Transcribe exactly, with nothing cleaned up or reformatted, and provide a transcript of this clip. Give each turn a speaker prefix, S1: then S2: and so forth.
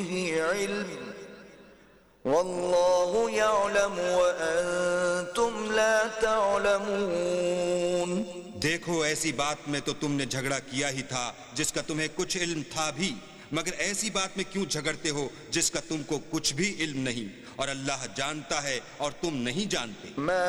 S1: इल्म वल्लाहु यअलमु व अंतुम ला तअलमून।
S2: देखो, ऐसी बात में तो तुमने झगड़ा किया ही था जिसका तुम्हें कुछ इल्म था भी, मगर ऐसी बात में क्यों झगड़ते हो जिसका तुमको कुछ भी इल्म नहीं, और अल्लाह जानता है और तुम नहीं जानते।